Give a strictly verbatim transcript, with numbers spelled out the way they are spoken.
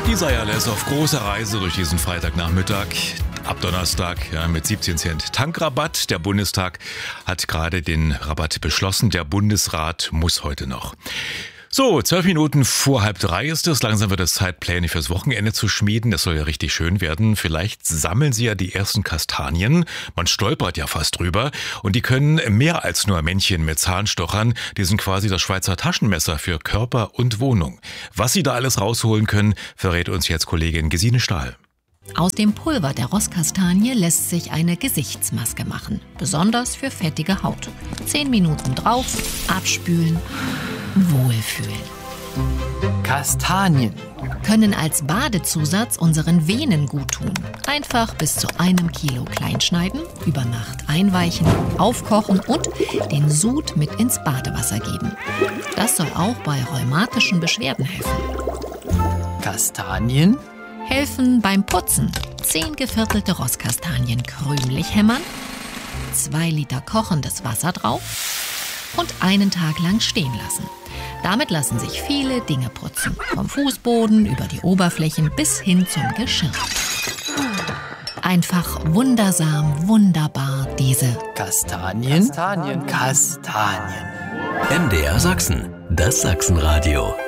Isa Yales auf großer Reise durch diesen Freitagnachmittag. Ab Donnerstag ja, mit siebzehn Cent Tankrabatt. Der Bundestag hat gerade den Rabatt beschlossen. Der Bundesrat muss heute noch. So, zwölf Minuten vor halb drei ist es. Langsam wird es Zeit, Pläne fürs Wochenende zu schmieden. Das soll ja richtig schön werden. Vielleicht sammeln Sie ja die ersten Kastanien. Man stolpert ja fast drüber. Und die können mehr als nur Männchen mit Zahnstochern. Die sind quasi das Schweizer Taschenmesser für Körper und Wohnung. Was Sie da alles rausholen können, verrät uns jetzt Kollegin Gesine Stahl. Aus dem Pulver der Rosskastanie lässt sich eine Gesichtsmaske machen. Besonders für fettige Haut. Zehn Minuten drauf, abspülen, wohlfühlen. Kastanien Können als Badezusatz unseren Venen gut tun. Einfach bis zu einem Kilo kleinschneiden, über Nacht einweichen, aufkochen und den Sud mit ins Badewasser geben. Das soll auch bei rheumatischen Beschwerden helfen. Kastanien Helfen beim Putzen. Zehn geviertelte Rosskastanien krümelig hämmern, zwei Liter kochendes Wasser drauf und einen Tag lang stehen lassen. Damit lassen sich viele Dinge putzen. Vom Fußboden über die Oberflächen bis hin zum Geschirr. Einfach wundersam, wunderbar diese Kastanien Kastanien Kastanien M D R Sachsen, das Sachsenradio.